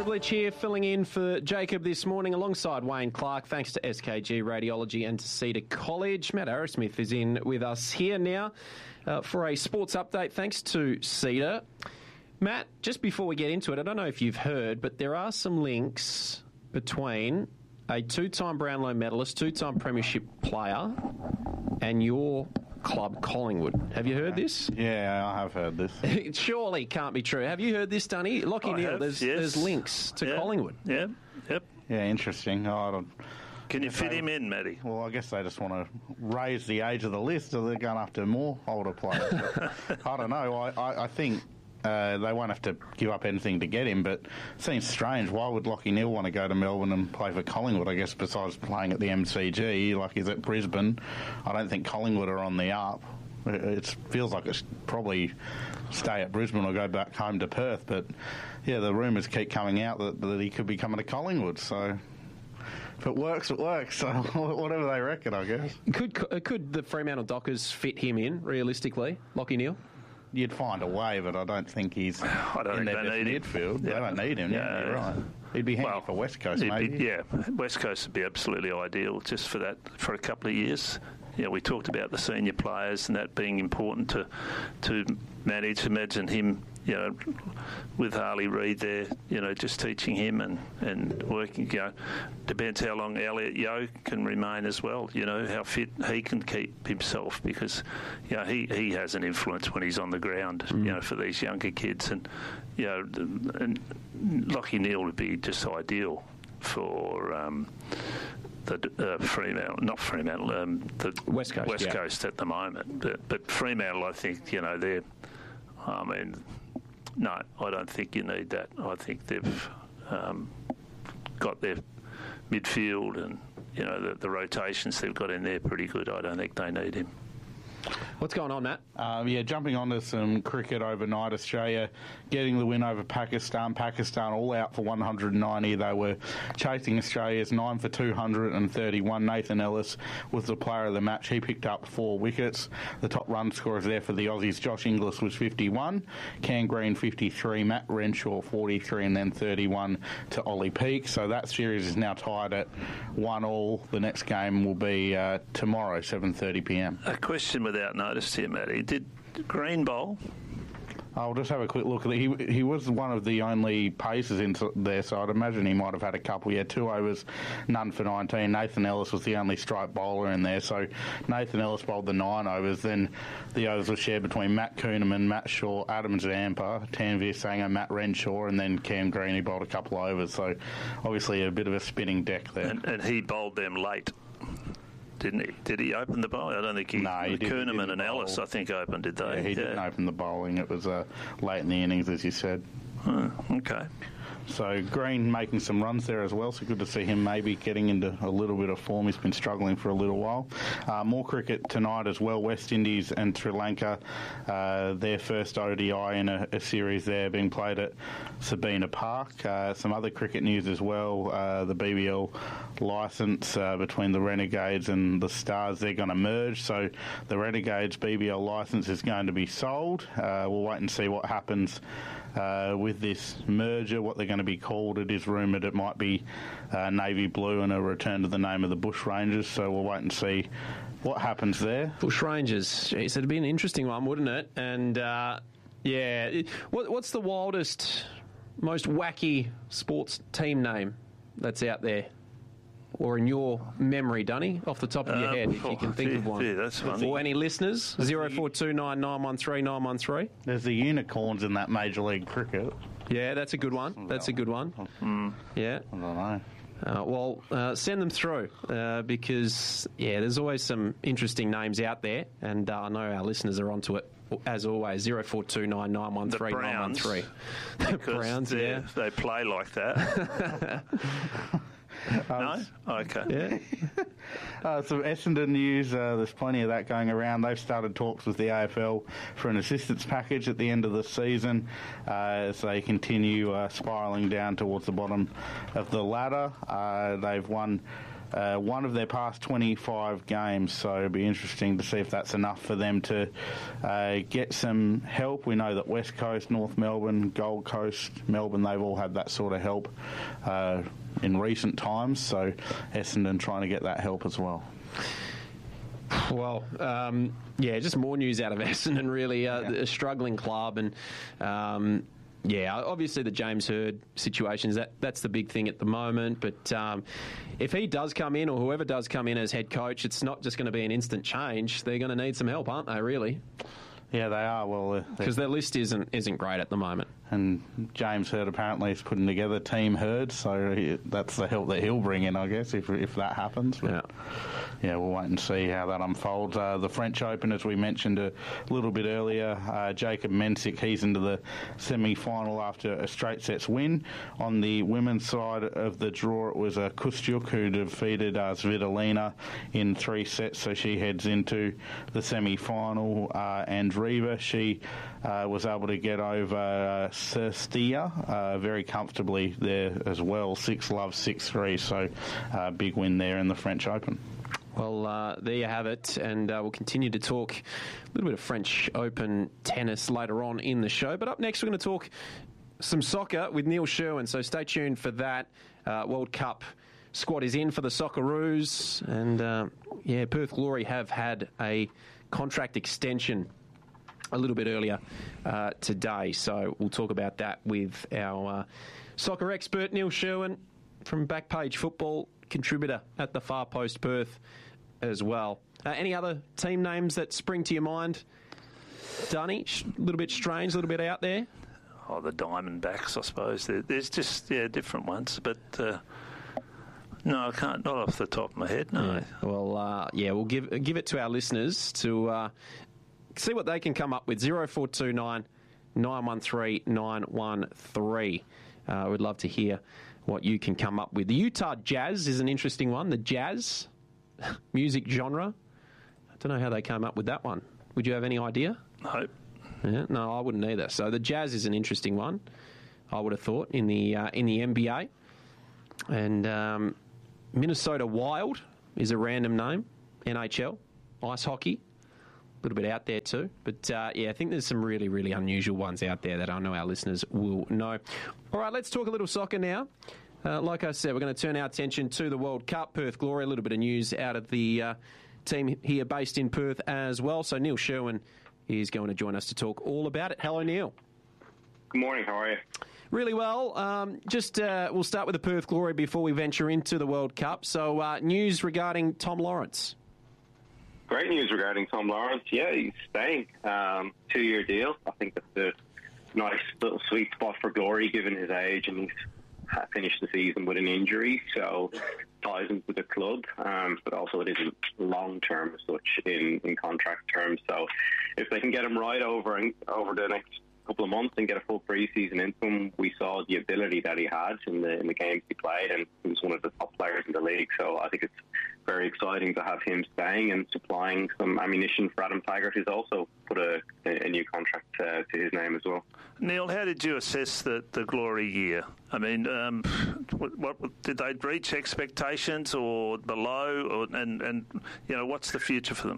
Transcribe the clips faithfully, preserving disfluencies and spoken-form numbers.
Privilege here, filling in for Jacob this morning alongside Wayne Clark. Thanks to S K G Radiology and to Cedar College. Matt Arrowsmith is in with us here now uh, for a sports update. Thanks to Cedar. Matt, just before we get into it, I don't know if you've heard, but there are some links between a two-time Brownlow medalist, two-time premiership player, and your club, Collingwood. Have you heard this? Yeah, I have heard this. It surely can't be true. Have you heard this, Dunny? Lockie I Neal, have, there's, yes. there's links to yeah. Collingwood. Yeah, yep. Yeah, interesting. I don't, Can you fit him in, Matty? well, I guess they just want to raise the age of the list, or they're going after more older players. I don't know. I, I, I think uh, they won't have to give up anything to get him, but it seems strange. Why would Lockie Neal want to go to Melbourne and play for Collingwood, I guess, besides playing at the M C G, like he's at Brisbane? I don't think Collingwood are on the up. It feels like it's probably stay at Brisbane or go back home to Perth, but yeah, the rumours keep coming out that, that he could be coming to Collingwood, so if it works, it works. So whatever they reckon, I guess. Could could the Fremantle Dockers fit him in, realistically, Lockie Neal? You'd find a way, but I don't think he's I don't in think their they need him. midfield. Yeah. They don't need him, yeah, Yeah. you're right. He'd be handy Well, for West Coast, It'd maybe. be- yeah, West Coast would be absolutely ideal just for that, for a couple of years. Yeah, we talked about the senior players and that being important to to manage. Imagine him, you know, with Harley Reid there, you know, just teaching him and, and working, you know, depends how long Elliot Yeo can remain as well, you know, how fit he can keep himself, because, you know, he, he has an influence when he's on the ground, mm. you know, for these younger kids. And, you know, and Lockie Neal would be just ideal for um, the uh, Fremantle, not Fremantle, um, the West Coast, West yeah. Coast at the moment. But, but Fremantle, I think, you know, they're, I mean, no, I don't think you need that. I think they've um, got their midfield and, you know, the, the rotations they've got in there pretty good. I don't think they need him. What's going on, Matt? Um, yeah, jumping on to some cricket overnight. Australia getting the win over Pakistan. Pakistan all out for one hundred ninety. They were chasing Australia's nine for two hundred thirty-one. Nathan Ellis was the player of the match. He picked up four wickets. The top run scorers there for the Aussies. Josh Inglis was fifty-one. Cam Green fifty-three. Matt Renshaw forty-three, and then thirty-one to Ollie Peake. So that series is now tied at one all. The next game will be uh, tomorrow, seven thirty p m. A question without notice here, Matty. Did Green bowl? I'll just have a quick look at it. He he was one of the only pacers in there, so I'd imagine he might have had a couple. He had two overs, none for nineteen. Nathan Ellis was the only strike bowler in there, so Nathan Ellis bowled the nine overs. Then the overs were shared between Matt Kuhneman, Matt Shaw, Adam Zampa, Tanvir Sangha, Matt Renshaw, and then Cam Green, who bowled a couple of overs. So obviously a bit of a spinning deck there. And, and he bowled them late, didn't he? Did he open the bowl? I don't think he... No, he didn't- Kuhneman didn't and bowl. Ellis, I think, opened, did they? Yeah, he didn't open the bowling. It was uh, late in the innings, as you said. Oh, okay. So Green making some runs there as well, so good to see him maybe getting into a little bit of form. He's been struggling for a little while. Uh, more cricket tonight as well. West Indies and Sri Lanka, uh, their first O D I in a, a series there being played at Sabina Park. Uh, some other cricket news as well. Uh, the B B L licence uh, between the Renegades and the Stars, they're going to merge. So the Renegades B B L licence is going to be sold. Uh, we'll wait and see what happens uh, with this merger, what they're going to be called. It is rumoured it might be uh, Navy Blue and a return to the name of the Bush Rangers, so we'll wait and see what happens there. Bush Rangers. Jeez, it'd be an interesting one, wouldn't it? And, uh, yeah, it- what, what's the wildest, most wacky sports team name that's out there? Or in your memory, Dunny, off the top of your Um, head, if you can think yeah, of one. yeah, that's one. Or any listeners, zero four two nine nine one three nine one three. There's the unicorns in that Major League Cricket. Yeah, that's a good one. That's a good one. Yeah. I don't know. Uh, well, uh, send them through uh, because, yeah, there's always some interesting names out there, and uh, I know our listeners are onto it, as always, zero four two nine nine one three nine one three. The Because Browns, they- yeah. they play like that. No? Okay. Yeah. Uh, some Essendon news, uh, there's plenty of that going around. They've started talks with the A F L for an assistance package at the end of the season uh, as they continue uh, spiralling down towards the bottom of the ladder. Uh, they've won uh, one of their past twenty-five games, so it'll be interesting to see if that's enough for them to uh, get some help. We know that West Coast, North Melbourne, Gold Coast, Melbourne, they've all had that sort of help uh, in recent times, so Essendon trying to get that help as well. Well, um, yeah, just more news out of Essendon, really. Uh, yeah. A struggling club, and um, yeah, obviously the James Hird situation is that that's the big thing at the moment. But um, if he does come in, or whoever does come in as head coach, it's not just going to be an instant change. They're going to need some help, aren't they? Really? Yeah, they are. Well, because their list isn't isn't great at the moment. And James Hird apparently is putting together Team Hird, so he, that's the help that he'll bring in, I guess, if if that happens. But, yeah. Yeah, we'll wait and see how that unfolds. Uh, the French Open, as we mentioned a little bit earlier, uh, Jacob Mensik, he's into the semi-final after a straight sets win. On the women's side of the draw, it was uh, Kustyuk who defeated uh, Svitolina in three sets, so she heads into the semi-final. Uh, Andreeva, she uh, was able to get over uh, Serstia uh, very comfortably there as well, six love, six three, so uh, big win there in the French Open. Well, uh, there you have it, and uh, we'll continue to talk a little bit of French Open tennis later on in the show. But up next, we're going to talk some soccer with Neil Sherwin, so stay tuned for that. Uh, World Cup squad is in for the Socceroos, and uh, yeah, Perth Glory have had a contract extension a little bit earlier uh, today, so we'll talk about that with our uh, soccer expert, Neil Sherwin, from Backpage Football, contributor at the Far Post Perth as well. Uh, any other team names that spring to your mind, Dunny? A little bit strange, a little bit out there? Oh, the Diamondbacks, I suppose. There, there's just, yeah, different ones, but uh, no, I can't, not off the top of my head, no. Yeah. Well, uh, yeah, we'll give give it to our listeners to uh, see what they can come up with. zero four two nine, nine one three, nine one three. Uh, we'd love to hear what you can come up with. The Utah Jazz is an interesting one. The Jazz music genre. I don't know how they came up with that one. Would you have any idea? No. Yeah, no, I wouldn't either. So the Jazz is an interesting one, I would have thought, in the uh, in the N B A. And um, Minnesota Wild is a random name. N H L, ice hockey. A little bit out there too. But, uh, yeah, I think there's some really, really unusual ones out there that I know our listeners will know. All right, let's talk a little soccer now. Uh, like I said, we're going to turn our attention to the World Cup. Perth Glory, a little bit of news out of the uh, team here based in Perth as well. So Neil Sherwin is going to join us to talk all about it. Hello, Neil. Good morning. How are you? Really well. Um, just uh, we'll start with the Perth Glory before we venture into the World Cup. So uh, news regarding Tom Lawrence. Great news regarding Tom Lawrence. Yeah, he's staying. Um, two-year deal. I think that's a nice little sweet spot for Glory, given his age, and he's finished the season with an injury, so ties him to the club. Um, but also, it isn't long-term as such in, in contract terms. So, if they can get him right over and over the next couple of months and get a full pre-season into him, we saw the ability that he had in the in the games he played, and he was one of the top players in the league. So I think it's very exciting to have him staying and supplying some ammunition for Adam Taggart, who's also put a, a new contract uh, to his name as well. Neil, how did you assess the, the Glory year? I mean, um, what, what did they reach expectations or below? Or, and, and, you know, what's the future for them?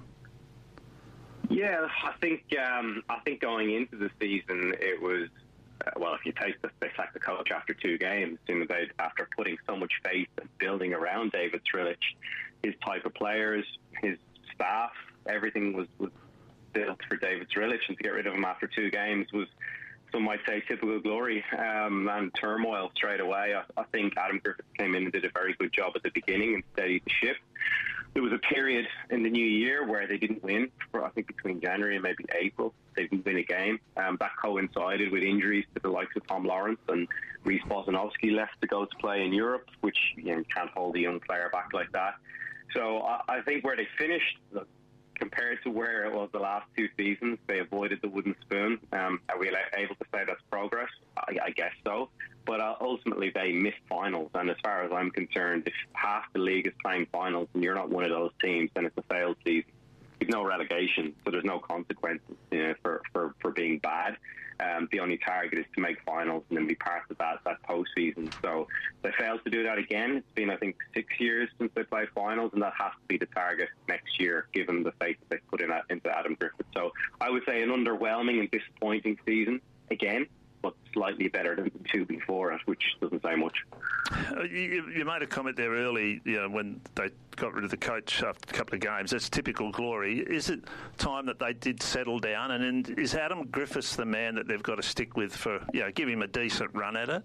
Yeah, I think um, I think going into the season, it was, uh, well, if you take the, they sacked the coach after two games, you know, they, after putting so much faith and building around David Srilich, his type of players, his staff, everything was, was built for David Srilich, and to get rid of him after two games was, some might say, typical Glory um, and turmoil straight away. I, I think Adam Griffiths came in and did a very good job at the beginning and steadied the ship. There was a period in the new year where they didn't win for, I think, between January and maybe April. They didn't win a game. Um, that coincided with injuries to the likes of Tom Lawrence, and Reece Bozanovsky left to go to play in Europe, which, you know, you can't hold a young player back like that. So I, I think where they finished, compared to where it was the last two seasons, they avoided the wooden spoon. Um, are we able to say that's progress? I, I guess so. But uh, ultimately, they missed finals. And as far as I'm concerned, if half the league is playing finals and you're not one of those teams, then it's a failed season. There's no relegation, so there's no consequences, you know, for, for, for being bad. Um, the only target is to make finals and then be part of that, that postseason. So they failed to do that again. It's been, I think, six years since they played finals, and that has to be the target next year, given the faith that they've put in into Adam Griffiths. So I would say an underwhelming and disappointing season again, but slightly better than the two before it, which doesn't say much. Uh, you, you made a comment there early, you know, when they got rid of the coach after a couple of games. That's typical Glory. Is it time that they did settle down? And, and is Adam Griffiths the man that they've got to stick with for, you know, give him a decent run at it?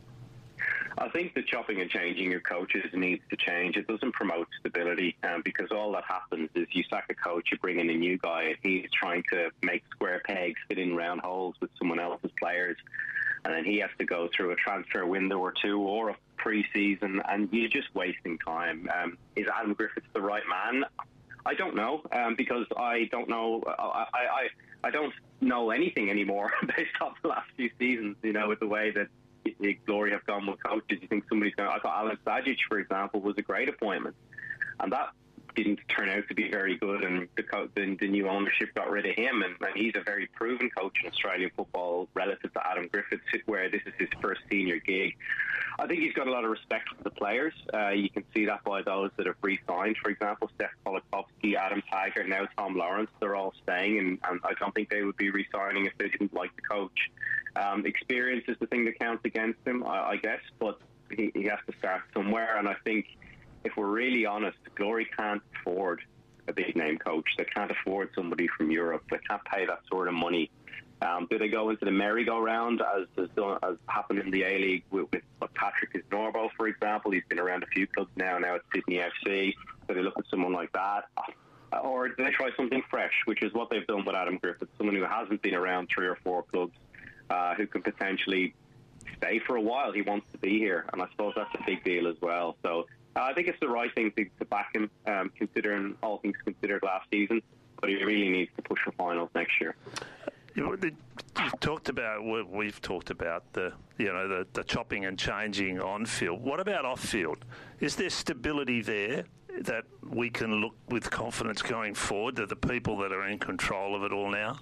I think the chopping and changing your coaches needs to change. It doesn't promote stability, um, because all that happens is you sack a coach, you bring in a new guy, and he's trying to make square pegs fit in round holes with someone else's players, and then he has to go through a transfer window or two or a pre-season, and you're just wasting time. Um, is Adam Griffiths the right man? I don't know, um, because I don't know. I, I I don't know anything anymore based off the last few seasons. You know, with the way that Glory have gone with coaches, you think somebody's going. I thought Alan Sajic, for example, was a great appointment, and that didn't turn out to be very good. And the, co- the, the new ownership got rid of him, and, and he's a very proven coach in Australian football relative to Adam Griffiths, where this is his first senior gig. I think he's got a lot of respect for the players. Uh, you can see that by those that have re-signed. For example, Steph Kolakowski, Adam Taggart, now Tom Lawrence. They're all staying, and, and I don't think they would be re-signing if they didn't like the coach. Um, experience is the thing that counts against him, I, I guess, but he, he has to start somewhere. And I think, if we're really honest, Glory can't afford a big-name coach. They can't afford somebody from Europe. They can't pay that sort of money. Um, do they go into the merry-go-round, as has, done, as happened in the A-League with, with Patrick Norbo, for example? He's been around a few clubs now, now at Sydney F C. So they look at someone like that. Or do they try something fresh, which is what they've done with Adam Griffiths, someone who hasn't been around three or four clubs, uh, who can potentially stay for a while. He wants to be here, and I suppose that's a big deal as well. So uh, I think it's the right thing to, to back him, um, considering all things considered last season, but he really needs to push for finals next year. You've talked about, we've talked about the, you know, the, the chopping and changing on field. What about off field? Is there stability there that we can look with confidence going forward to the people that are in control of it all now?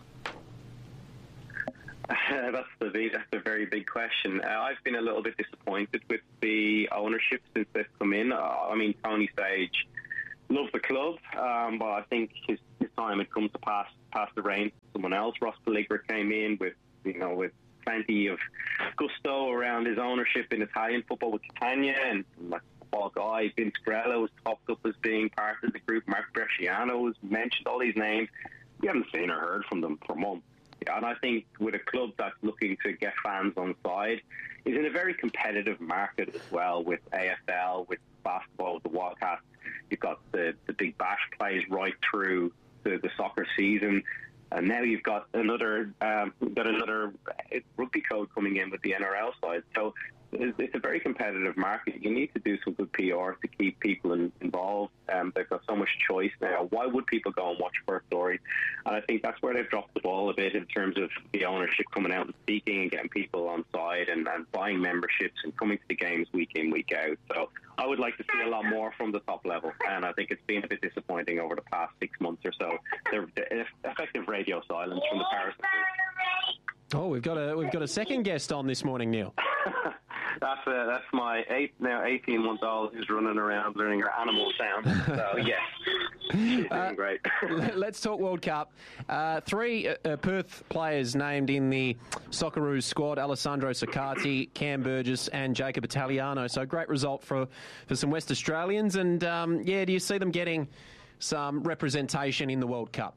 Uh, that's the big, that's a very big question. Uh, I've been a little bit disappointed with the ownership since they've come in. Uh, I mean, Tony Sage loved the club, um, but I think his, his time had come to pass pass the reins to someone else. Ross Pelligra came in with, you know, with plenty of gusto around his ownership in Italian football with Catania, and like football guy Vince Grella was topped up as being part of the group. Mark Bresciano was mentioned. All these names, we haven't seen or heard from them for months. And I think with a club that's looking to get fans on side, is in a very competitive market as well, with A F L, with basketball, with the Wildcats. You've got the, the Big Bash plays right through the, the soccer season, and now you've got another um, got another rugby code coming in with the N R L side. So it's a very competitive market. You need to do some good P R to keep people in, involved. Um, they've got so much choice now. Why would people go and watch First Glory? And I think that's where they've dropped the ball a bit in terms of the ownership coming out and speaking and getting people on side and, and buying memberships and coming to the games week in, week out. So I would like to see a lot more from the top level, and I think it's been a bit disappointing over the past six months or so. The, the effective radio silence from the Paris. Oh, we've got a we've got a second guest on this morning, Neil. That's uh, that's my eight now eighteen month old who's running around learning her animal sounds. So yes, she's doing uh, great. Let's talk World Cup. Uh, three uh, Perth players named in the Socceroos squad: Alessandro Saccarti, Cam Burgess, and Jacob Italiano. So great result for for some West Australians. And um, yeah, do you see them getting some representation in the World Cup?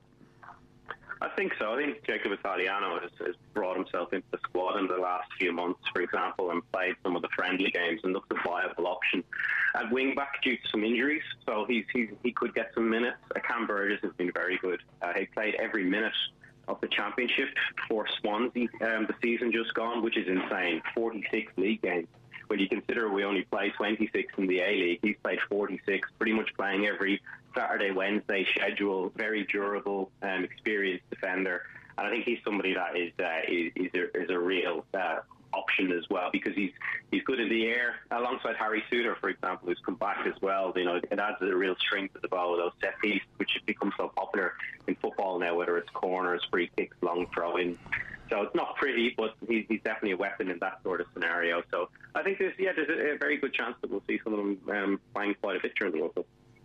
I think so. I think Jacob Italiano has, has brought himself into the squad in the last few months, for example, and played some of the friendly games and looked a viable option at wing back due to some injuries. So he's, he's he could get some minutes. Uh, Cam Burgess has been very good. Uh, he played every minute of the championship for Swansea um, the season just gone, which is insane. forty-six league games. When you consider we only play twenty-six in the A-League, he's played forty-six, pretty much playing every Saturday, Wednesday schedule. Very durable, um, experienced defender. And I think he's somebody that is uh, is, is, a, is a real uh, option as well, because he's he's good in the air, alongside Harry Suter, for example, who's come back as well. You know, it adds a real string to the bow of those set pieces, which have become so popular in football now, whether it's corners, free kicks, long throw-ins. So it's not pretty, but he's, he's definitely a weapon in that sort of scenario. So I think there's yeah, there's a, a very good chance that we'll see some of them um, playing quite a bit during the World Cup.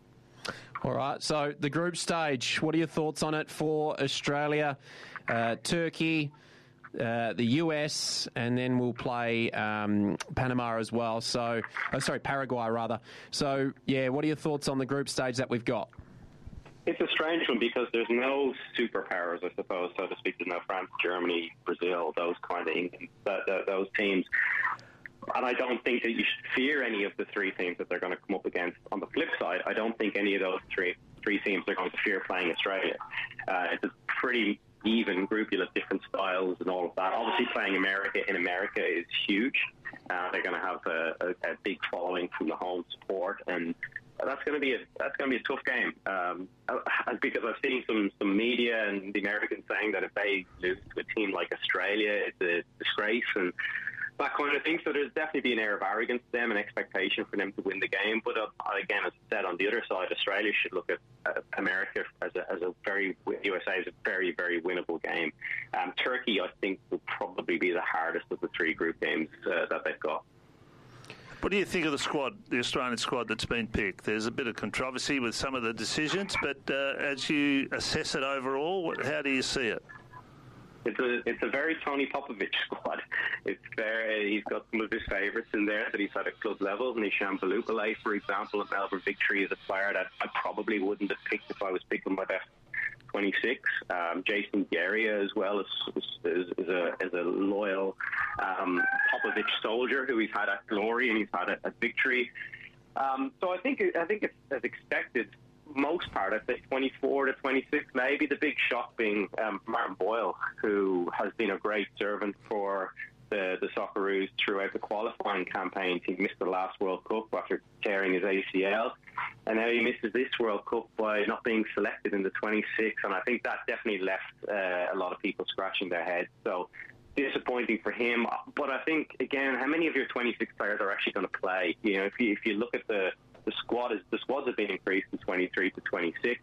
All right, so the group stage, what are your thoughts on it for Australia, uh, Turkey, uh, the U S, and then we'll play um, Panama as well. So, oh, sorry, Paraguay rather. So, yeah, what are your thoughts on the group stage that we've got? It's a strange one because there's no superpowers, I suppose, so to speak. There's no France, Germany, Brazil, those kind of England, that, that, those teams. And I don't think that you should fear any of the three teams that they're going to come up against. On the flip side, I don't think any of those three three teams are going to fear playing Australia. Uh, it's a pretty even group. You'll have different styles and all of that. Obviously, playing America in America is huge. Uh, they're going to have a, a, a big following from the home support, and that's going to be a that's going to be a tough game. Um, because I've seen some some media and the Americans saying that if they lose to a team like Australia, it's a disgrace and that kind of thing. So there's definitely be an air of arrogance to them and expectation for them to win the game. But uh, again, as I said, on the other side, Australia should look at uh, America as a, as a very, U S A is a very, very winnable game. Um, Turkey, I think, will probably be the hardest of the three group games uh, that they've got. What do you think of the squad, the Australian squad that's been picked? There's a bit of controversy with some of the decisions, but uh, as you assess it overall, what, how do you see it? It's a it's a very Tony Popovich squad. It's very, he's got some of his favourites in there that he's had at club level. Nishan Balukale, for example, at Melbourne Victory, is a player that I probably wouldn't have picked if I was picking my best twenty-six. Um, Jason Garia as well is, is, is, a, is a loyal um, Popovich soldier who he's had at Glory and he's had at, at Victory. Um, so I think I think it's as expected. Most part, I think twenty-four to twenty-six, maybe. The big shock being um, Martin Boyle, who has been a great servant for the, the Socceroos throughout the qualifying campaigns. He missed the last World Cup after tearing his A C L, and now he misses this World Cup by not being selected in the twenty-six, and I think that definitely left uh, a lot of people scratching their heads. So disappointing for him. But I think, again, how many of your twenty-six players are actually going to play? You know, if you, if you look at the The squad is the squads have been increased from twenty-three to twenty-six.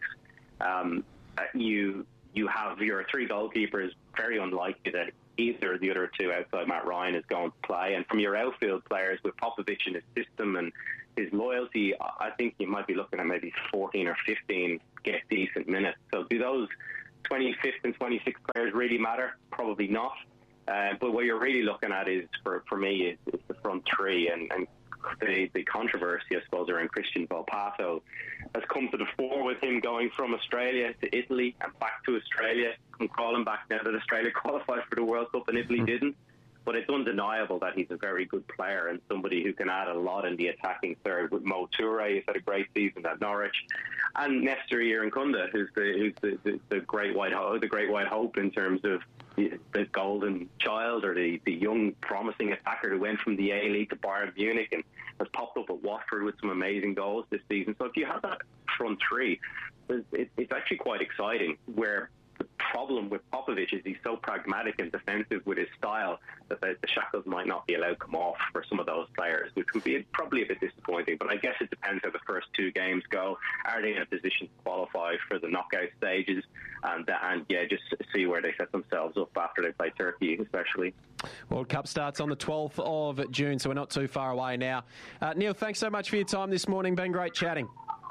Um, uh, you you have your three goalkeepers. Very unlikely that either of the other two outside Matt Ryan is going to play. And from your outfield players, with Popovich and his system and his loyalty, I think you might be looking at maybe fourteen or fifteen get decent minutes. So do those twenty-fifth and twenty-sixth players really matter? Probably not. Uh, but what you're really looking at is, for for me, is, is the front three and. and The, the controversy, I suppose, around Christian Volpato has come to the fore with him going from Australia to Italy and back to Australia. I'm calling back now that Australia qualified for the World Cup and Italy mm-hmm. didn't. But it's undeniable that he's a very good player and somebody who can add a lot in the attacking third. With Mo Toure, he's had a great season at Norwich, and Nestor Irankunda, who's the who's the, the, the great white hope, the great white hope in terms of the, the golden child or the, the young promising attacker who went from the A League to Bayern Munich and has popped up at Watford with some amazing goals this season. So if you have that front three, it, it's actually quite exciting. Where the problem with Popovich is he's so pragmatic and defensive with his style that the, the shackles might not be allowed to come off for some of those players, which would be probably a bit disappointing. But I guess it depends how the first two games go. Are they in a position to qualify for the knockout stages? And, and yeah, just see where they set themselves up after they play Turkey, especially. World Cup starts on the twelfth of June, so we're not too far away now. Uh, Neil, thanks so much for your time this morning. Been great chatting.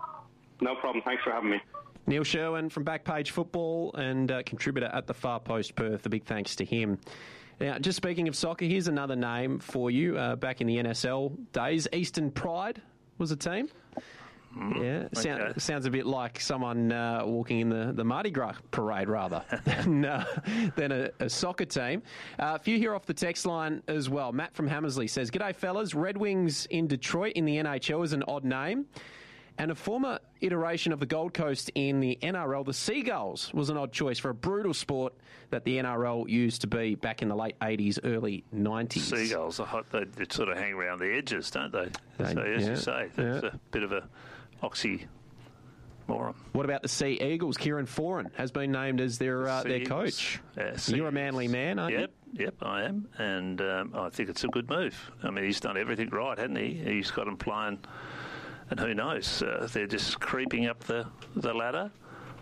No problem. Thanks for having me. Neil Sherwin from Backpage Football and uh, contributor at the Far Post Perth. A big thanks to him. Now, just speaking of soccer, here's another name for you. Uh, back in the N S L days, Eastern Pride was a team. Mm, yeah, sound, okay. Sounds a bit like someone uh, walking in the, the Mardi Gras parade, rather, than, uh, than a, a soccer team. Uh, a few here off the text line as well. Matt from Hammersley says, "G'day, fellas. Red Wings in Detroit in the N H L is an odd name. And a former iteration of the Gold Coast in the N R L, the Seagulls, was an odd choice for a brutal sport that the N R L used to be back in the late eighties, early nineties. Seagulls are hot. They, they sort of hang around the edges, don't they? they so, as yeah, you say, that's yeah. a bit of a oxymoron. What about the Sea Eagles? Kieran Foran has been named as their uh, their coach. Uh, You're a Manly man, aren't yep, you? Yep, I am. And um, I think it's a good move. I mean, he's done everything right, hasn't he? He's got them playing... And who knows? Uh, they're just creeping up the the ladder.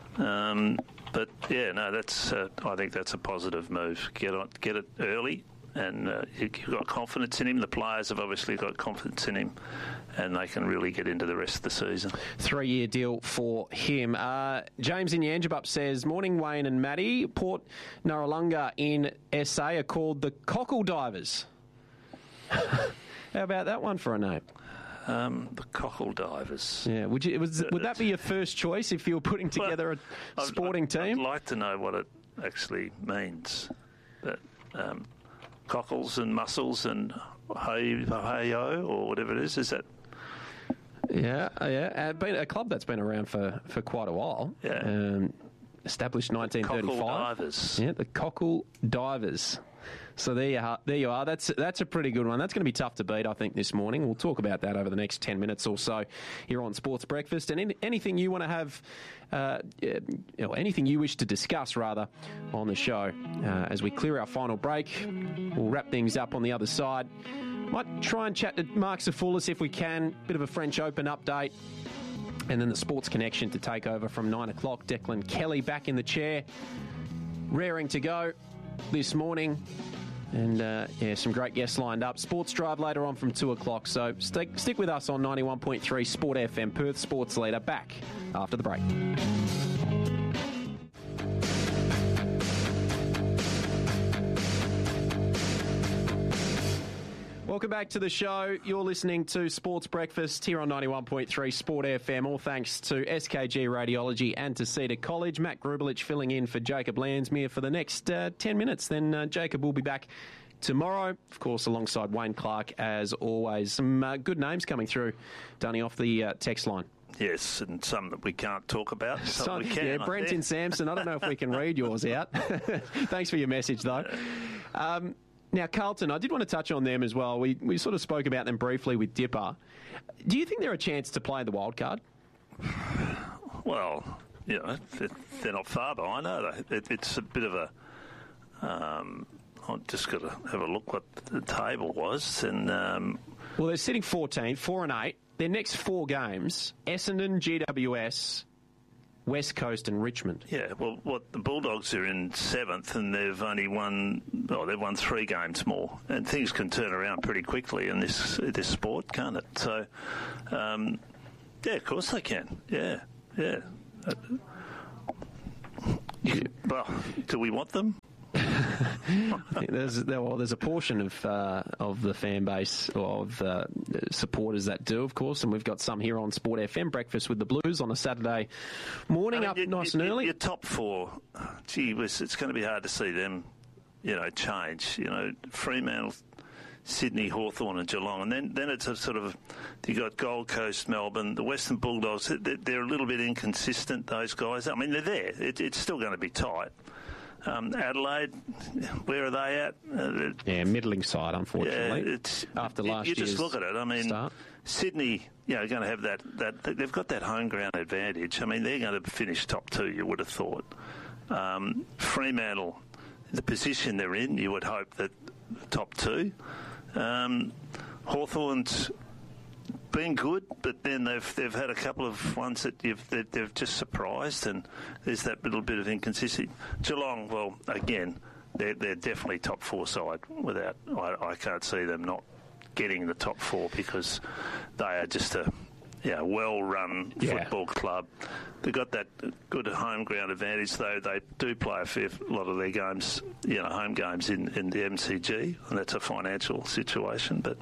Um, but yeah, no, that's. Uh, I think that's a positive move. Get on, get it early, and uh, you've got confidence in him. The players have obviously got confidence in him, and they can really get into the rest of the season. Three-year deal for him. Uh, James in Yangebup says, morning Wayne and Matty. Port Narralunga in S A are called the Cockle Divers. How about that one for a name? Um, the Cockle Divers. Yeah, would you? Was, would that be your first choice if you were putting together a well, sporting I'd, team? I'd like to know what it actually means. But um, cockles and mussels and hey hey o or whatever it is. Is that? Yeah, yeah. Uh, been a club that's been around for, for quite a while. Yeah. Um, established nineteen thirty-five. Cockle Divers. Yeah, the Cockle Divers. So there you are. There you are. That's that's a pretty good one. That's going to be tough to beat, I think, this morning. We'll talk about that over the next ten minutes or so here on Sports Breakfast. And any, anything you want to have, uh, you know, anything you wish to discuss, rather, on the show. Uh, as we clear our final break, we'll wrap things up on the other side. Might try and chat to Mark Zafoulis if we can. Bit of a French Open update. And then the Sports Connection to take over from nine o'clock. Declan Kelly back in the chair, raring to go this morning. And, uh, yeah, some great guests lined up. Sports Drive later on from two o'clock. So stick, stick with us on ninety-one point three Sport F M, Perth Sports Leader, back after the break. Welcome back to the show. You're listening to Sports Breakfast here on ninety-one point three Sport F M. All thanks to S K G Radiology and to Cedar College. Matt Grubelich filling in for Jacob Landsmere for the next uh, ten minutes. Then uh, Jacob will be back tomorrow, of course, alongside Wayne Clark, as always. Some uh, good names coming through, Dunny, off the uh, text line. Yes, and some that we can't talk about. Some, some we can. Yeah, Brenton Sampson. I don't know if we can read yours out. Thanks for your message, though. Um, Now, Carlton, I did want to touch on them as well. We we sort of spoke about them briefly with Dipper. Do you think they're a chance to play the wild card? Well, you know, they're not far behind, are they? It, it's a bit of a... Um, I've just got to have a look what the table was. And um, well, they're sitting fourteen, four and eight. Their next four games, Essendon, G W S, West Coast and Richmond. Yeah, well, what the Bulldogs are in seventh, and they've only won. Oh, they've won three games more, and things can turn around pretty quickly in this this sport, can't it? So, um, yeah, of course they can. Yeah, yeah. Uh, well, do we want them? I think there's there, well, there's a portion of uh, of the fan base or of uh, supporters that do, of course, and we've got some here on Sport F M Breakfast with the Blues on a Saturday morning, I mean, up you, nice you, and early. Your top four, gee whiz, it's going to be hard to see them, you know, change. You know, Fremantle, Sydney, Hawthorn and Geelong, and then then it's a sort of you got Gold Coast, Melbourne, the Western Bulldogs. They're, they're a little bit inconsistent. Those guys. I mean, they're there. It, it's still going to be tight. Um, Adelaide, where are they at? Uh, yeah, middling side, unfortunately. Yeah, it's, after you, last you year's just look at it. I mean, start. Sydney, you know, going to have that, that. They've got that home ground advantage. I mean, they're going to finish top two. You would have thought. Um, Fremantle, the position they're in, you would hope that top two. Um, Hawthorn's been good, but then they've they've had a couple of ones that you've, they've, they've just surprised, and there's that little bit of inconsistency. Geelong, well, again, they're they're definitely top four side. Without, I, I can't see them not getting the top four because they are just a yeah well-run yeah. football club. They've got that good home ground advantage, though they do play a fair lot of their games, you know, home games in, in the M C G, and that's a financial situation. But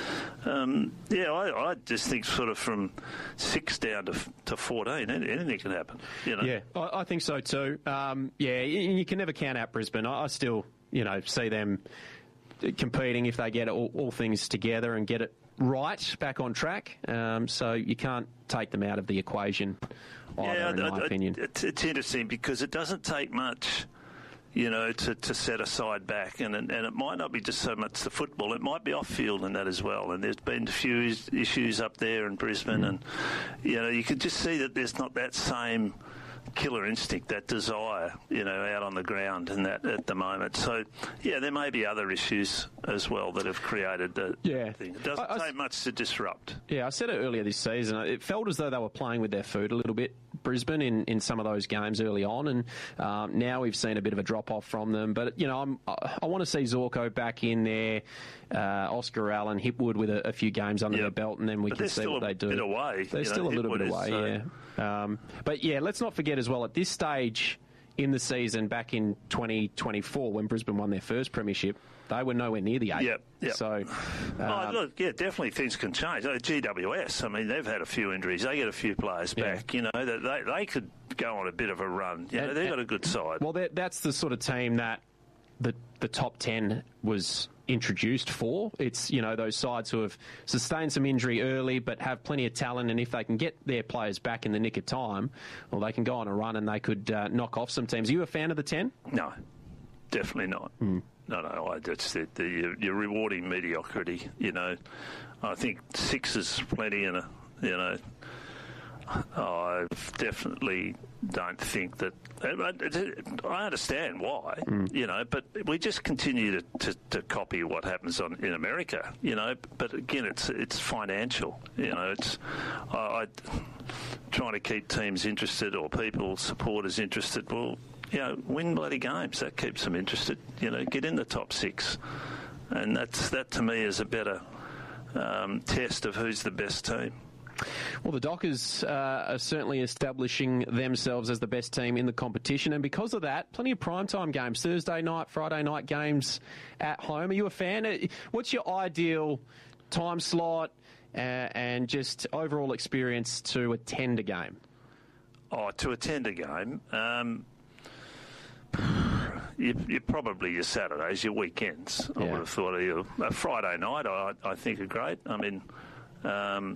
um, yeah, I, I just think sort of from six down to to fourteen, anything can happen. You know? Yeah, I, I think so too. Um, yeah, you, you can never count out Brisbane. I, I still, you know, see them competing if they get all, all things together and get it right back on track. Um, so you can't take them out of the equation either, yeah, in my I, opinion. It's, it's interesting because it doesn't take much, you know, to, to set a side back, and and it might not be just so much the football; it might be off field and that as well. And there's been a few issues up there in Brisbane, mm. and you know, you can just see that there's not that same killer instinct, that desire, you know, out on the ground and that at the moment. So, yeah, there may be other issues as well that have created the yeah. thing. It doesn't I, I, take much to disrupt. Yeah, I said it earlier this season. It felt as though they were playing with their food a little bit Brisbane in, in some of those games early on, and um, now we've seen a bit of a drop-off from them. But, you know, I'm, I, I want to see Zorko back in there, uh, Oscar Allen, Hipwood with a, a few games under yep. their belt, and then we but can see what they do. They're still a bit away. They're still know, a little Hipwood bit away, is, yeah. Um, but, yeah, let's not forget as well, at this stage in the season back in twenty twenty-four when Brisbane won their first premiership, they were nowhere near the eight. Yep, yep. So, um, oh, look, yeah, definitely things can change. Like G W S, I mean, they've had a few injuries. They get a few players yeah. back. You know, that they they could go on a bit of a run. You know, and, they've got a good side. Well, that's the sort of team that the the top ten was introduced for. It's, you know, those sides who have sustained some injury early but have plenty of talent, and if they can get their players back in the nick of time, well, they can go on a run and they could uh, knock off some teams. Are you a fan of the ten? No, definitely not. Mm. No, no, I, that's it. The, you're, you're rewarding mediocrity, you know. I think six is plenty, and, you know, I definitely don't think that. I understand why, mm. you know, but we just continue to, to, to copy what happens on in America, you know. But again, it's it's financial, you know. It's I, I trying to keep teams interested or people supporters interested. Well, you know, win bloody games. That keeps them interested. You know, get in the top six, and that's that to me is a better um, test of who's the best team. Well, the Dockers uh, are certainly establishing themselves as the best team in the competition, and because of that, plenty of primetime games, Thursday night, Friday night games at home. Are you a fan? What's your ideal time slot uh, and just overall experience to attend a game? Oh, to attend a game, um, you, you probably your Saturdays, your weekends. Yeah. I would have thought of you. A Friday night, I, I think are great. I mean. Um,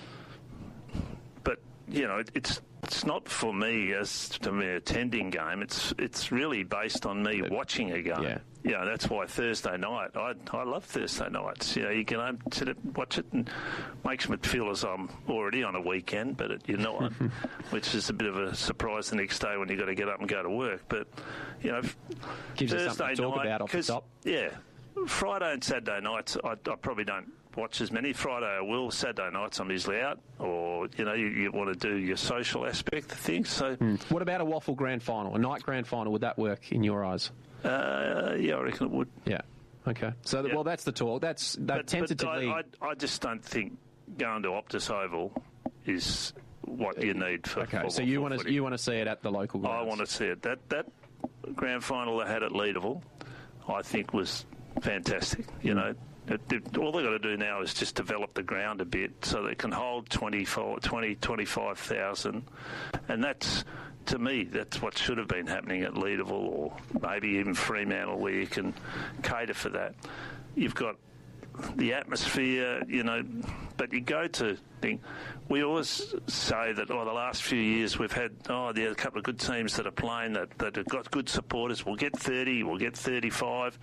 But you know, it, it's it's not for me as to me attending game. It's it's really based on me watching a game. Yeah, you know, that's why Thursday night. I I love Thursday nights. You know, you can sit it, watch it, and makes me feel as I'm already on a weekend, but it, you're not, which is a bit of a surprise the next day when you got to get up and go to work. But you know, gives Thursday us something to talk night, about off the top. Yeah, Friday and Saturday nights, I, I probably don't watch as many. Friday I will. Saturday nights I'm usually out, or you know, you, you want to do your social aspect of things. So, mm. What about a waffle grand final, a night grand final? Would that work in your eyes? Uh, yeah, I reckon it would. Yeah. Okay. So, yeah. well, that's the talk. That's that but, tentatively. But I, I, I just don't think going to Optus Oval is what you need for. Okay. For, so you for want to footy. you want to see it at the local grounds? I want to see it. That that grand final they had at Leederville, I think was fantastic. You know. It, it, all they've got to do now is just develop the ground a bit so they can hold twenty-four, twenty, twenty-five thousand. And that's, to me, that's what should have been happening at Leederville or maybe even Fremantle where you can cater for that. You've got the atmosphere, you know, but you go to thing. We always say that, oh, the last few years we've had, oh, there are a couple of good teams that are playing that, that have got good supporters. We'll get thirty, we'll get thirty-five.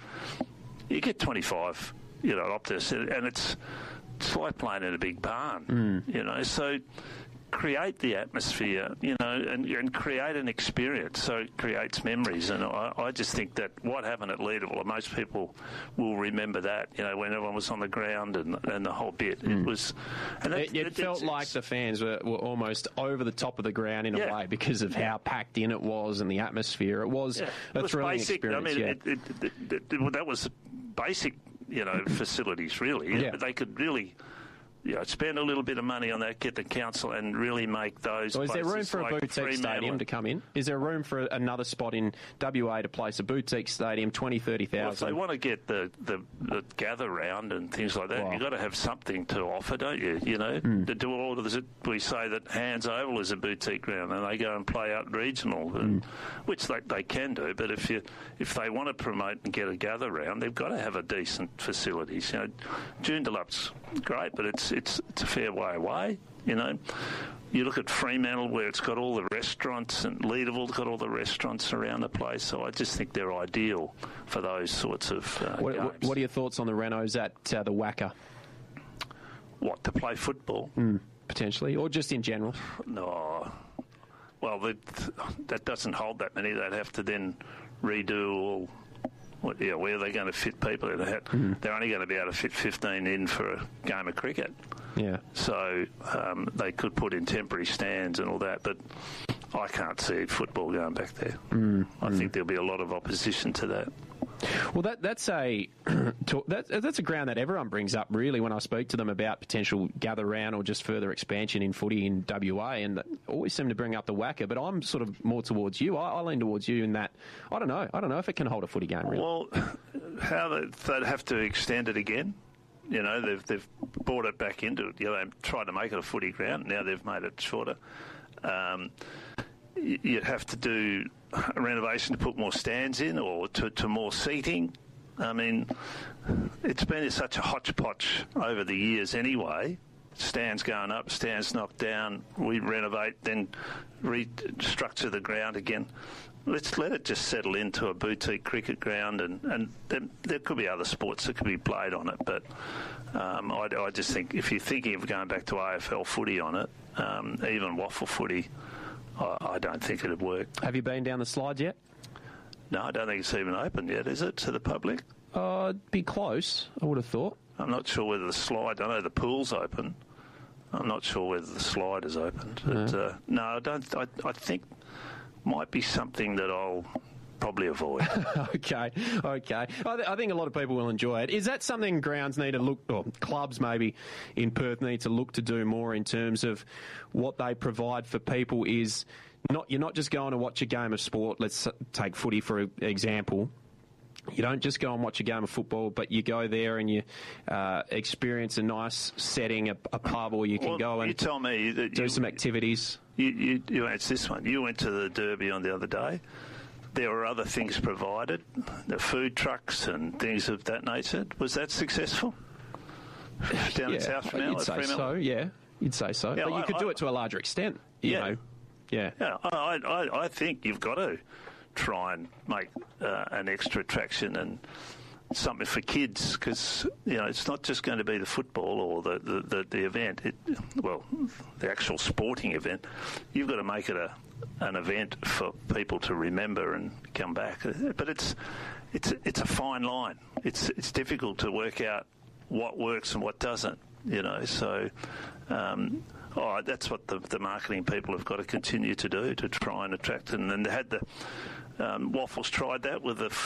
You get twenty-five. You know, Optus, and it's it's like playing in a big barn, mm. you know. So create the atmosphere, you know, and, and create an experience so it creates memories. And I, I just think that what happened at Leederville, most people will remember that, you know, when everyone was on the ground and, and the whole bit. Mm. It was... And it, it, it felt it's, like it's, the fans were, were almost over the top of the ground in yeah. a way because of how packed in it was and the atmosphere. It was yeah. a it was thrilling basic, experience. I mean, yeah. it, it, it, it, that was basic... you know, facilities, really. Yeah. They could really, you know, spend a little bit of money on that, get the council, and really make those So is there room for like a boutique stadium to come in? Is there room for another spot in W A to place a boutique stadium, twenty, thirty thousand? Well, if they want to get the, the, the gather round and things like that, wow. you've got to have something to offer, don't you? You know, mm. to do all of this, we say that Hands Oval is a boutique ground, and they go and play out regional, and, mm. which they, they can do. But if you if they want to promote and get a gather round, they've got to have a decent facilities. You know, Joondalup's great, but it's it's it's a fair way away. You know, you look at Fremantle where it's got all the restaurants, and Leederville's got all the restaurants around the place. So I just think they're ideal for those sorts of uh, what, games. What are your thoughts on the renos at uh, the Wacker? What, to play football? Mm, potentially, or just in general? No. Well, that, that doesn't hold that many. They'd have to then redo all... What, yeah, where are they going to fit people? They had, mm. They're only going to be able to fit fifteen in for a game of cricket. Yeah. So um, they could put in temporary stands and all that. But I can't see football going back there. Mm, I mm. think there'll be a lot of opposition to that. Well, that that's a that, that's a ground that everyone brings up, really, when I speak to them about potential gather round or just further expansion in footy in W A, and they always seem to bring up the W A C A, but I'm sort of more towards you. I, I lean towards you in that, I don't know, I don't know if it can hold a footy game, really. Well, how they, they'd have to extend it again. You know, they've they've brought it back into it. You know, they tried to make it a footy ground. Now they've made it shorter. Um, you'd have to do a renovation to put more stands in or to, to more seating. I mean, it's been such a hodgepodge over the years anyway. Stands going up, stands knocked down, we renovate, then restructure the ground again. Let's let it just settle into a boutique cricket ground, and, and there, there could be other sports that could be played on it, but um, I, I just think if you're thinking of going back to A F L footy on it, um, even waffle footy, I, I don't think it'd work. Have you been down the slides yet? No, I don't think it's even open yet, is it, to the public? Uh, it'd be close, I would have thought. I'm not sure whether the slide, I know the pool's open. I'm not sure whether the slide is open. But, No. uh, no, I don't. I, I think might be something that I'll probably avoid. okay, okay. I, th- I think a lot of people will enjoy it. Is that something grounds need to look, or clubs maybe in Perth need to look to do more in terms of what they provide for people? Is not you're not just going to watch a game of sport. Let's take footy for example. You don't just go and watch a game of football, but you go there and you uh, experience a nice setting, a, a pub, or you can well, go and you tell me that do you, some activities. You, you, you answer this one. You went to the Derby on the other day. There were other things provided, the food trucks and things of that nature. Was that successful? Down yeah, in South Fremantle? you'd say Fremantle? so, yeah. You'd say so. Yeah, but you I, could I, do it to a larger extent, you yeah. know. Yeah. Yeah, I, I, I think you've got to try and make uh, an extra attraction and something for kids, because you know it's not just going to be the football or the the, the, the event. It, well, the actual sporting event. You've got to make it a an event for people to remember and come back. But it's it's it's a fine line. It's it's difficult to work out what works and what doesn't. You know, so. Um, Oh, that's what the, the marketing people have got to continue to do, to try and attract. And then they had the um, Waffles tried that with the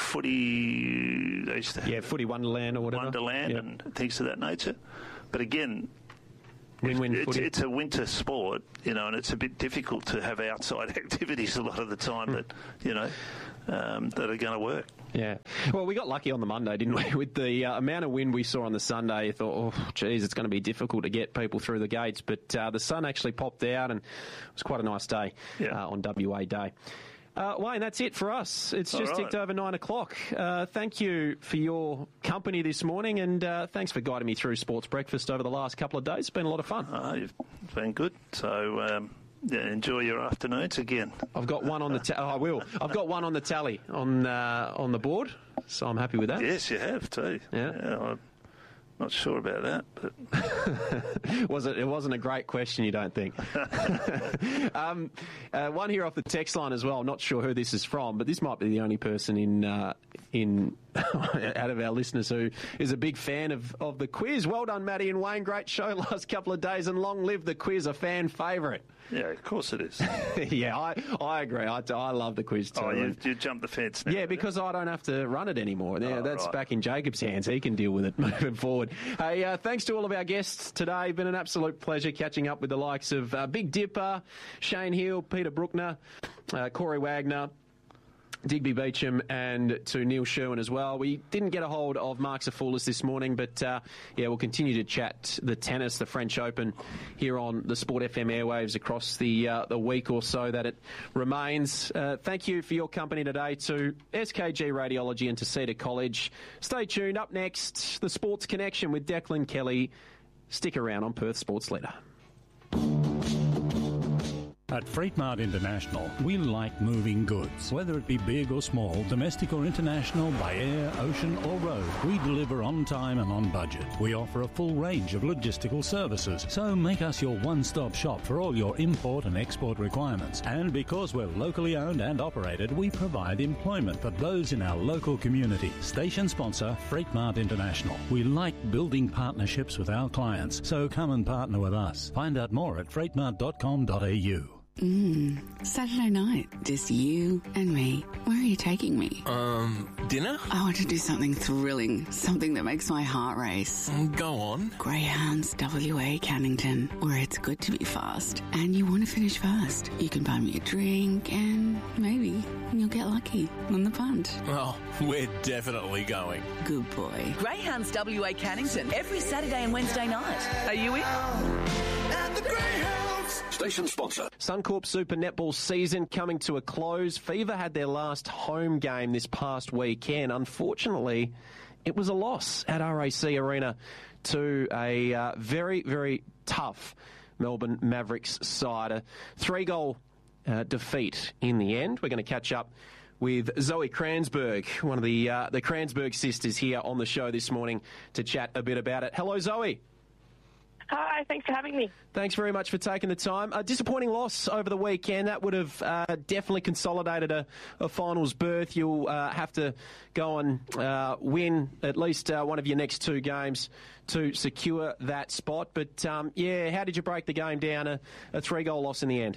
footy. They used to Yeah, footy Wonderland or whatever. Wonderland yep. and things of that nature. But again, Win-win it's, footy. it's a winter sport, you know, and it's a bit difficult to have outside activities a lot of the time that, you know, um, that are going to work. Yeah. Well, we got lucky on the Monday, didn't we? With the uh, amount of wind we saw on the Sunday, you thought, oh, geez, it's going to be difficult to get people through the gates. But uh, the sun actually popped out, and it was quite a nice day Yeah. uh, on W A Day. Uh, Wayne, that's it for us. It's All just right. ticked over nine o'clock. Uh, thank you for your company this morning, and uh, thanks for guiding me through Sports Breakfast over the last couple of days. It's been a lot of fun. Uh, you've been good. So, um, yeah, enjoy your afternoons again. I've got one on the ta- oh, I will. I've got one on the tally on uh, on the board, so I'm happy with that. Yes, you have too. Yeah. I'm not sure about that, but Was it? It wasn't a great question, you don't think? um, uh, one here off the text line as well. I'm not sure who this is from, but this might be the only person in uh, in out of our listeners who is a big fan of, of the quiz. Well done, Matty and Wayne. Great show last couple of days, and long live the quiz, a fan favourite. yeah, of course it is. yeah, I I agree. I, I love the quiz too. Oh, you, you jumped the fence now. Yeah, because I don't have to run it anymore. Yeah, Oh, that's right. back in Jacob's hands. He can deal with it moving forward. Hey, uh, thanks to all of our guests today. Been an absolute pleasure catching up with the likes of uh, Big Dipper, Shane Hill, Peter Bruckner, uh, Corey Wagner, Digby Beecham, and to Neil Sherwin as well. We didn't get a hold of Mark Zafoulis this morning, but uh, yeah, we'll continue to chat the tennis, the French Open, here on the Sport F M airwaves across the uh, the week or so that it remains. Uh, thank you for your company today to S K G Radiology and to Cedar College. Stay tuned. Up next, the Sports Connection with Declan Kelly. Stick around on Perth Sports Leader. At Freight Mart International, we like moving goods. Whether it be big or small, domestic or international, by air, ocean or road, we deliver on time and on budget. We offer a full range of logistical services, so make us your one-stop shop for all your import and export requirements. And because we're locally owned and operated, we provide employment for those in our local community. Station sponsor, Freight Mart International. We like building partnerships with our clients, so come and partner with us. Find out more at freight mart dot com dot a u. Mm, Saturday night, just you and me. Where are you taking me? Um, dinner? I want to do something thrilling, something that makes my heart race. Go on. Greyhounds W A Cannington, where it's good to be fast. And you want to finish fast. You can buy me a drink and maybe you'll get lucky on the punt. Oh, we're definitely going. Good boy. Greyhounds W A Cannington, every Saturday and Wednesday night. Are you in? And the Greyhounds. Station sponsor. Suncorp Super Netball season coming to a close. Fever had their last home game this past weekend. Unfortunately, it was a loss at R A C Arena to a uh, very, very tough Melbourne Mavericks side. A three-goal uh, defeat in the end. We're going to catch up with Zoe Kransberg, one of the uh, the Kransberg sisters, here on the show this morning to chat a bit about it. Hello, Zoe. Hi, thanks for having me. Thanks very much for taking the time. A disappointing loss over the weekend. That would have uh, definitely consolidated a, a finals berth. You'll uh, have to go and uh, win at least uh, one of your next two games to secure that spot. But, um, yeah, how did you break the game down? A, a three-goal loss in the end.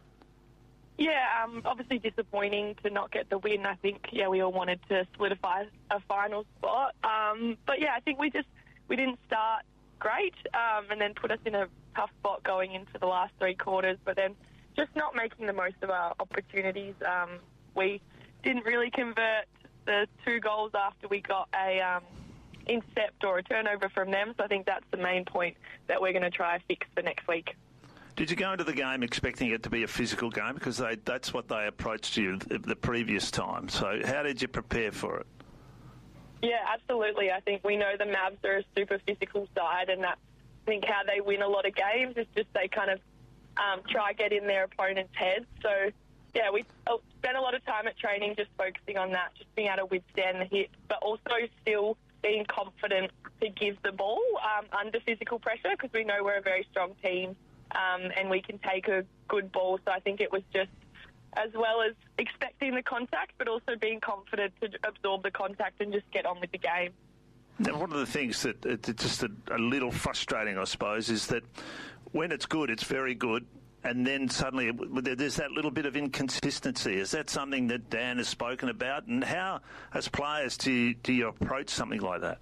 Yeah, um, obviously disappointing to not get the win. I think, yeah, we all wanted to solidify a final spot. Um, but, yeah, I think we just we didn't start great, um, and then put us in a tough spot going into the last three quarters, but then just not making the most of our opportunities. Um, we didn't really convert the two goals after we got a um, intercept or a turnover from them, so I think that's the main point that we're going to try to fix for next week. Did you go into the game expecting it to be a physical game? Because they, that's what they approached you the, the previous time. So how did you prepare for it? Yeah, absolutely. I think we know the Mavs are a super physical side, and that's, I think, how they win a lot of games is just they kind of um, try to get in their opponent's heads. So, yeah, we spent a lot of time at training just focusing on that, just being able to withstand the hit, but also still being confident to give the ball um, under physical pressure, because we know we're a very strong team um, and we can take a good ball. So I think it was just as well as expecting the contact, but also being confident to absorb the contact and just get on with the game. Now, one of the things that it's just a, a little frustrating, I suppose, is that when it's good, it's very good, and then suddenly there's that little bit of inconsistency. Is that something that Dan has spoken about? And how, as players, do you, do you approach something like that?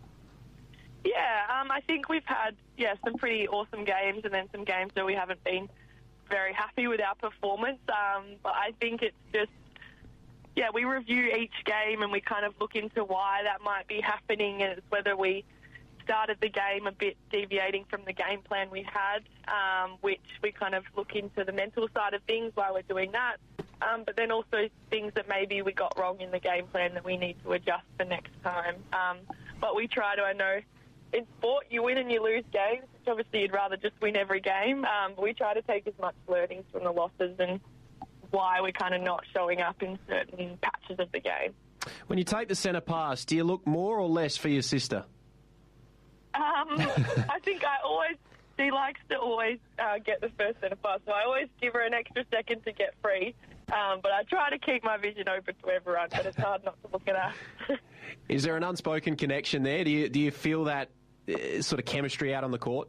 Yeah, um, I think we've had, yeah, some pretty awesome games and then some games where we haven't been very happy with our performance, um, but I think it's just, yeah, we review each game and we kind of look into why that might be happening, and it's whether we started the game a bit deviating from the game plan we had, um, which we kind of look into the mental side of things while we're doing that, um, but then also things that maybe we got wrong in the game plan that we need to adjust for next time. Um, but we try to, I know, in sport, you win and you lose games, which obviously you'd rather just win every game. Um, but we try to take as much learnings from the losses and why we're kind of not showing up in certain patches of the game. When you take the centre pass, do you look more or less for your sister? Um, I think I always, she likes to always uh, get the first centre pass, so I always give her an extra second to get free. Um, but I try to keep my vision open to everyone, but it's hard not to look at her. Is there an unspoken connection there? Do you do you feel that uh, sort of chemistry out on the court?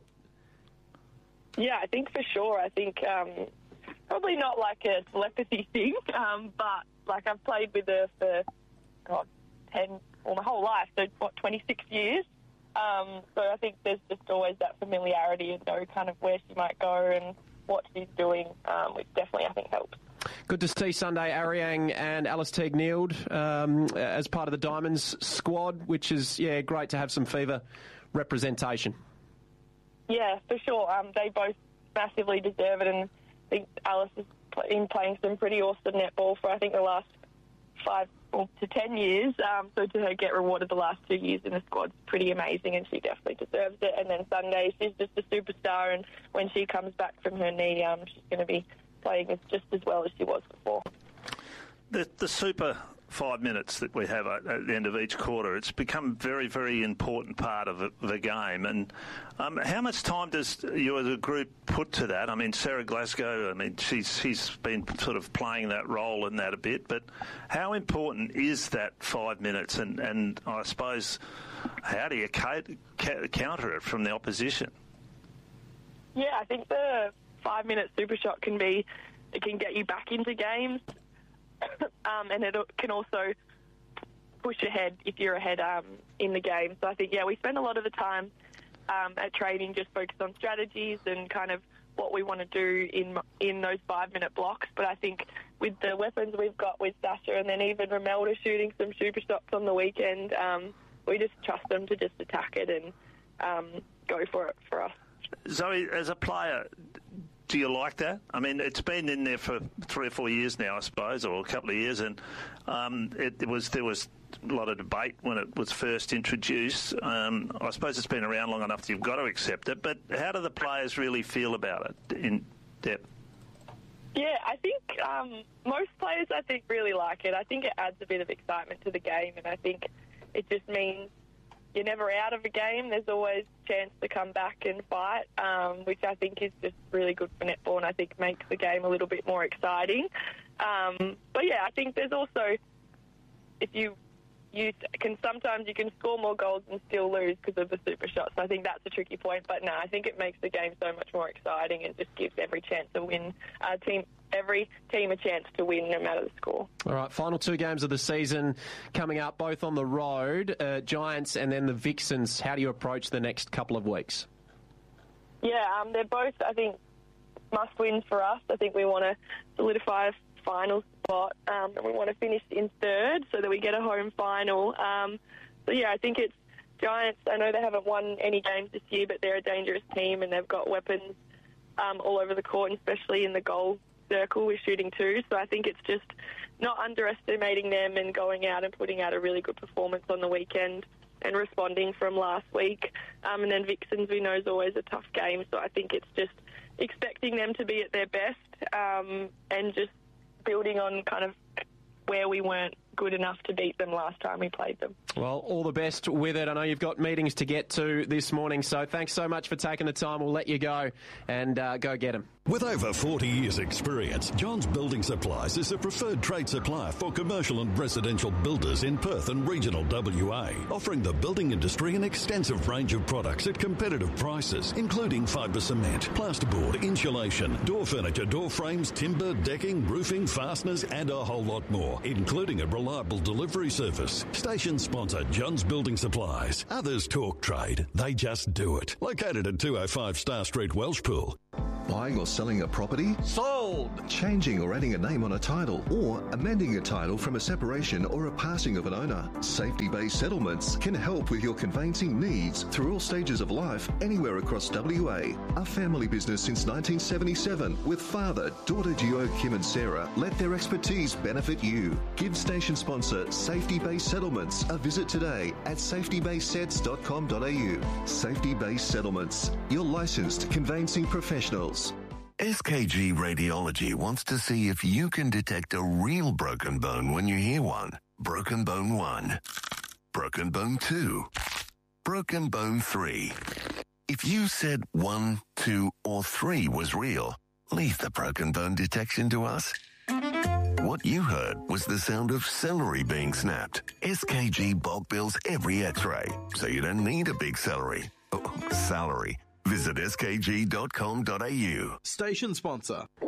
Yeah, I think for sure. I think um, probably not like a telepathy thing, um, but like I've played with her for God, ten, or my whole life, so what, twenty-six years. Um, so I think there's just always that familiarity and know kind of where she might go and what she's doing, um, which definitely I think helps. Good to see Sunday Ariang and Alice Teague-Nield um, as part of the Diamonds squad, which is, yeah, great to have some Fever representation. Yeah, for sure. Um, they both massively deserve it, and I think Alice has been playing some pretty awesome netball for, I think, the last five to ten years. Um, so to her get rewarded the last two years in the squad is pretty amazing, and she definitely deserves it. And then Sunday, she's just a superstar, and when she comes back from her knee, um, she's going to be playing just as well as she was before. The, the super five minutes that we have at, at the end of each quarter, it's become a very, very important part of the, the game. And um, how much time does you as a group put to that? I mean, Sarah Glasgow, I mean, she's she's been sort of playing that role in that a bit, but how important is that five minutes? And, and I suppose, how do you ca- ca- counter it from the opposition? Yeah, I think the five-minute super shot can be, it can get you back into games, um, and it can also push ahead if you're ahead um, in the game. So I think, yeah, we spend a lot of the time um, at training just focused on strategies and kind of what we want to do in in those five-minute blocks. But I think with the weapons we've got with Sasha and then even Romelda shooting some super shots on the weekend, um, we just trust them to just attack it and um, go for it for us. Zoe, as a player, do you like that? I mean, it's been in there for three or four years now, I suppose, or a couple of years, and um, it, it was there was a lot of debate when it was first introduced. Um, I suppose it's been around long enough that you've got to accept it, but how do the players really feel about it in depth? Yeah, I think um, most players, I think, really like it. I think it adds a bit of excitement to the game, and I think it just means you're never out of a game. There's always a chance to come back and fight, um, which I think is just really good for netball and I think makes the game a little bit more exciting. Um, but, yeah, I think there's also, if you you can sometimes you can score more goals and still lose because of the super shots. So I think that's a tricky point. But, no, I think it makes the game so much more exciting and just gives every chance to win uh, team. Every team a chance to win, no matter the score. All right, final two games of the season coming up, both on the road, uh, Giants and then the Vixens. How do you approach the next couple of weeks? Yeah, um, they're both, I think, must-wins for us. I think we want to solidify a final spot um, and we want to finish in third so that we get a home final. Um, so, yeah, I think it's Giants. I know they haven't won any games this year, but they're a dangerous team and they've got weapons um, all over the court, and especially in the goal circle with shooting two. So I think it's just not underestimating them and going out and putting out a really good performance on the weekend and responding from last week. Um, and then Vixens, we know, is always a tough game. So I think it's just expecting them to be at their best um, and just building on kind of where we weren't good enough to beat them last time we played them. Well, all the best with it. I know you've got meetings to get to this morning, so thanks so much for taking the time. We'll let you go and uh, go get them. With over forty years' experience, Johns Building Supplies is a preferred trade supplier for commercial and residential builders in Perth and regional W A, offering the building industry an extensive range of products at competitive prices, including fibre cement, plasterboard, insulation, door furniture, door frames, timber, decking, roofing, fasteners, and a whole lot more, including a reliable delivery service. Station sponsor Johns Building Supplies. Others talk trade, they just do it. Located at two oh five Star Street, Welshpool. Buying or selling a property? Sold! Changing or adding a name on a title, or amending a title from a separation or a passing of an owner. Safety Base Settlements can help with your conveyancing needs through all stages of life, anywhere across W A. A family business since nineteen seventy-seven, with father, daughter duo Kim and Sarah, let their expertise benefit you. Give station sponsor Safety Base Settlements a visit today at safety base sets dot com dot a u. Safety Base Settlements, your licensed conveyancing professionals. S K G Radiology wants to see if you can detect a real broken bone when you hear one. Broken bone one. Broken bone two. Broken bone three. If you said one, two, or three was real, leave the broken bone detection to us. What you heard was the sound of celery being snapped. S K G bulk bills every x-ray, so you don't need a big celery. Oh, salary. Visit s k g dot com dot a u. Station sponsor.